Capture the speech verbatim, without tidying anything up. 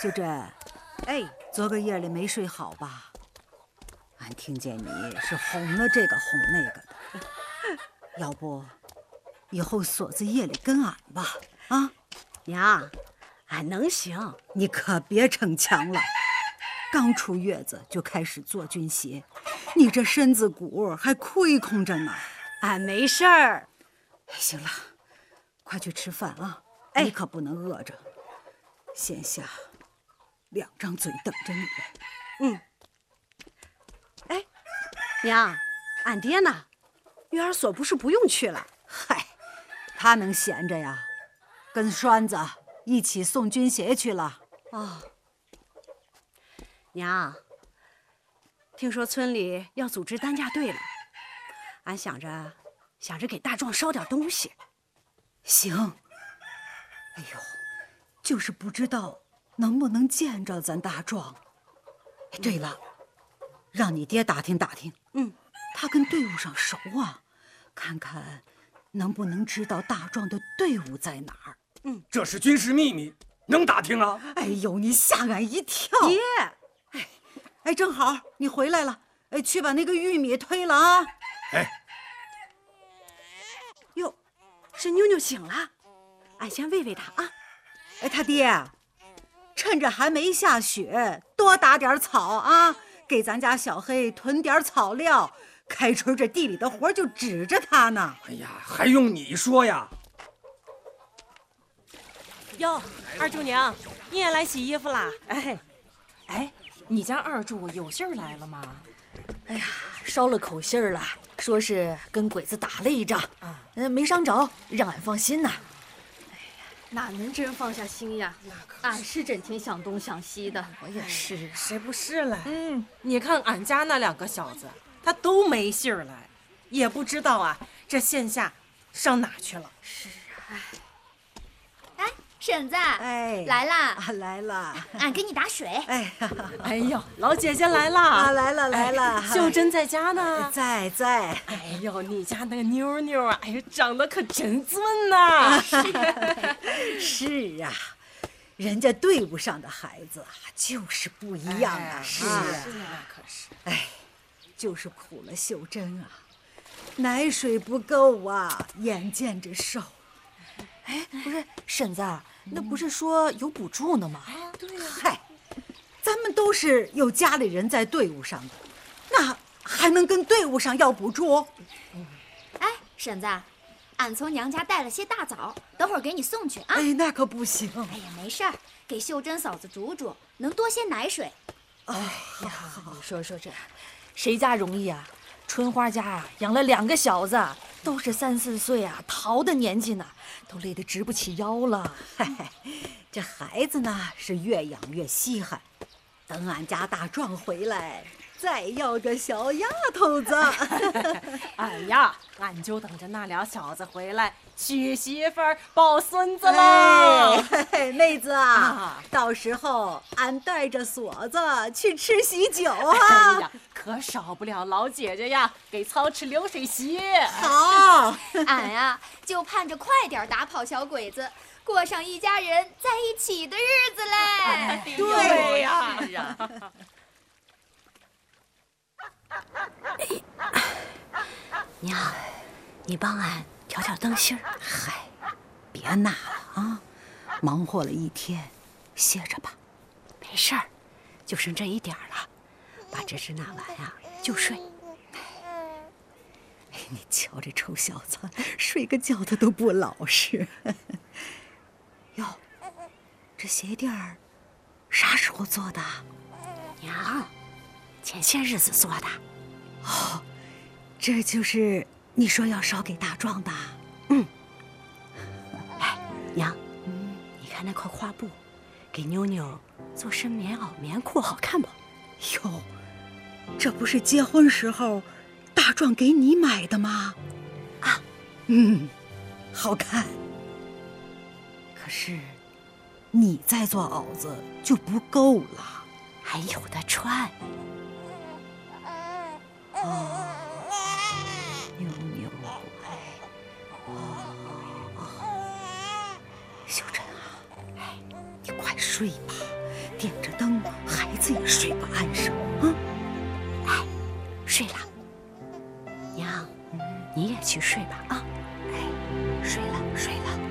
秀珍，哎，昨个夜里没睡好吧？俺听见你是哄了这个哄那个的，要不以后锁子夜里跟俺吧？啊， 娘，俺能行。 你可别逞强了，刚出月子就开始做军鞋，你这身子骨还亏空着呢。 俺没事儿。 行了，快去吃饭啊！哎，你可不能饿着，闲下两张嘴等着你。 嗯。哎，娘，俺爹呢？育儿所不是不用去了？ 嗨，他能闲着呀？跟栓子一起送军鞋去了。 哦，娘，听说村里要组织担架队了，俺想着想着给大壮捎点东西。 行。哎呦，就是不知道能不能见着咱大壮。哎，对了，让你爹打听打听， 嗯， 他跟队伍上熟啊，看看能不能知道大壮的队伍在哪儿。 嗯， 这是军事秘密，能打听啊？ 哎呦，你吓俺一跳！ 爹， 哎，哎，正好你回来了，哎，去把那个玉米推了啊！ 哎， 哟，是妞妞醒了，俺先喂喂她啊。 哎，他爹，趁着还没下雪，多打点草啊，给咱家小黑囤点草料。开春这地里的活就指着他呢。 哎呀，还用你说呀？ 哟，二柱娘，你也来洗衣服啦？ 哎，哎，你家二柱有信儿来了吗？ 哎呀，捎了口信儿了，说是跟鬼子打了一仗，啊，呃，没伤着，让俺放心呐。 哎呀，哪能真放下心呀？俺是整天想东想西的。 我也是， 谁不是嘞？嗯，你看俺家那两个小子，他都没信儿来，也不知道啊，这线下上哪去了？ 是啊， 哎。哎，婶子， 哎， 来啦！ 啊，来了， 俺给你打水。 哎， 哎呦，老姐姐来啦！ 啊，来了来了。 哎、秀珍在家呢？ 在在。 哎呦，你家那个妞妞啊，哎呀，长得可真俊呐！ 是啊，人家队伍上的孩子啊，就是不一样啊。 哎、是啊， 是那可是。 哎，就是苦了秀珍啊，奶水不够啊，眼见着瘦。 哎，不是婶子，那不是说有补助呢吗？ 啊，对呀。 嗨，咱们都是有家里人在队伍上的，那还能跟队伍上要补助？ 哎，婶子，俺从娘家带了些大枣，等会儿给你送去啊。 哎，那可不行。 哎呀，没事儿，给秀珍嫂子煮煮，能多些奶水。 哎呀，你说说这，谁家容易啊？春花家啊，养了两个小子，都是三四岁啊，淘的年纪呢，都累得直不起腰了。 嗨，这孩子呢是越养越稀罕，等俺家大壮回来，再要个小丫头子。 哎呀，俺就等着那俩小子回来娶媳妇儿抱孙子喽！ 哎，妹子啊，啊到时候俺带着锁子去吃喜酒啊！ 哎呀，可少不了老姐姐呀，给操持流水席。 好， 俺呀就盼着快点打跑小鬼子，过上一家人在一起的日子嘞！ 哎、对呀。 是啊。 娘，你帮俺调调灯芯儿。 嗨，别纳了啊，忙活了一天，歇着吧。 没事儿，就剩这一点了，把这事纳完呀就睡。 哎，你瞧这臭小子，睡个觉他都不老实。哟，这鞋垫儿啥时候做的？ 娘，前些日子做的。 哦，这就是你说要捎给大壮的。 嗯。哎，娘，嗯，你看那块花布，给妞妞做身棉袄、棉裤，好看不？ 哟，这不是结婚时候大壮给你买的吗？ 啊， 嗯，好看。可是你再做袄子就不够了， 还有的穿。 哦，妞妞，哎，哦，秀珍啊，哎，你快睡吧，爹点着灯，孩子也睡不安生啊！ 哎，睡了，娘，你也去睡吧啊！哎，睡了睡了。